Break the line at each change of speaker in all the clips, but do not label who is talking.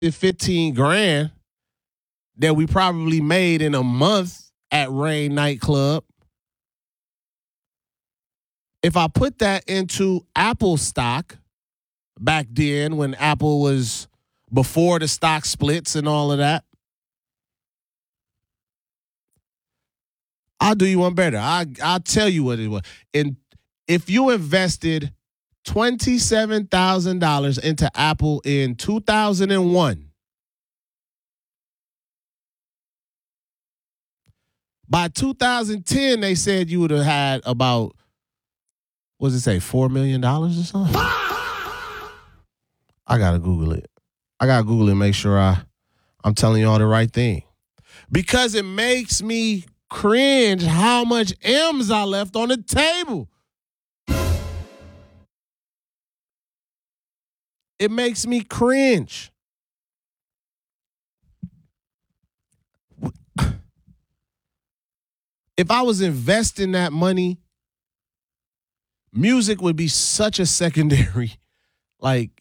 15 grand that we probably made in a month at Rain nightclub. If I put that into Apple stock back then when Apple was before the stock splits and all of that, I'll do you one better. I'll tell you what it was. And if you invested $27,000 into Apple in 2001, by 2010, they said you would have had about, what does it say, $4 million or something? I got to Google it. I got to Google it and make sure I'm telling y'all the right thing. Because it makes me cringe how much M's I left on the table. It makes me cringe. If I was investing that money, music would be such a secondary. Like,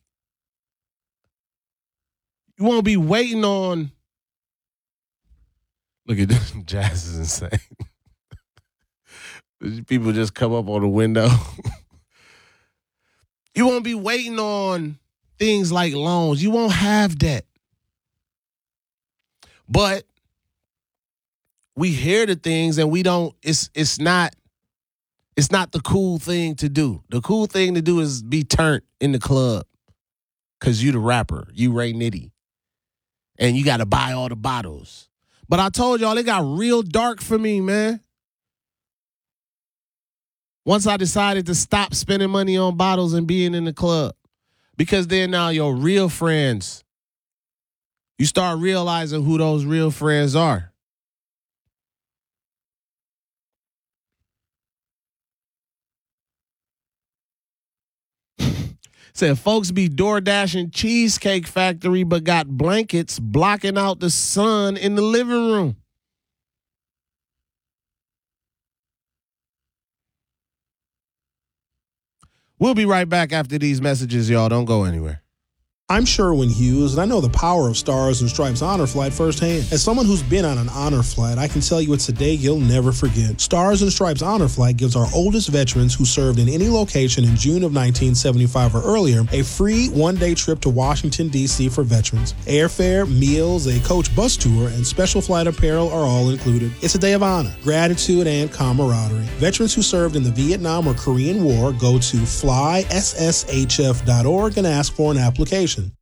you won't be waiting on. Look at this. Jazz is insane. People just come up on the window. You won't be waiting on things like loans. You won't have that. But we hear the things and we don't, it's not the cool thing to do. The cool thing to do is be turned in the club. Cause you the rapper. You Ray Nitty. And you gotta buy all the bottles. But I told y'all, it got real dark for me, man. Once I decided to stop spending money on bottles and being in the club. Because then now your real friends, you start realizing who those real friends are. Said folks be door dashing Cheesecake Factory but got blankets blocking out the sun in the living room. We'll be right back after these messages, y'all. Don't go anywhere.
I'm Sherwin Hughes, and I know the power of Stars and Stripes Honor Flight firsthand. As someone who's been on an honor flight, I can tell you it's a day you'll never forget. Stars and Stripes Honor Flight gives our oldest veterans who served in any location in June of 1975 or earlier a free one-day trip to Washington, D.C. for veterans. Airfare, meals, a coach bus tour, and special flight apparel are all included. It's a day of honor, gratitude, and camaraderie. Veterans who served in the Vietnam or Korean War go to flySSHF.org and ask for an application.